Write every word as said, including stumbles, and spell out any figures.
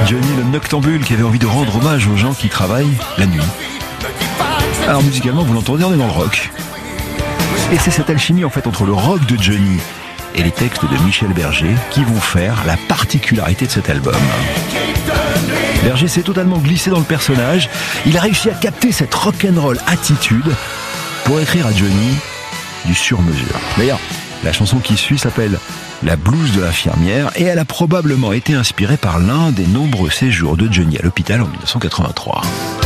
Johnny le noctambule qui avait envie de rendre hommage aux gens qui travaillent la nuit. Alors musicalement, vous l'entendez, on est dans le rock. Et c'est cette alchimie en fait entre le rock de Johnny et les textes de Michel Berger qui vont faire la particularité de cet album. Berger s'est totalement glissé dans le personnage. Il a réussi à capter cette rock'n'roll attitude pour écrire à Johnny du sur-mesure. D'ailleurs, la chanson qui suit s'appelle La blouse de l'infirmière et elle a probablement été inspirée par l'un des nombreux séjours de Johnny à l'hôpital en mille neuf cent quatre-vingt-trois.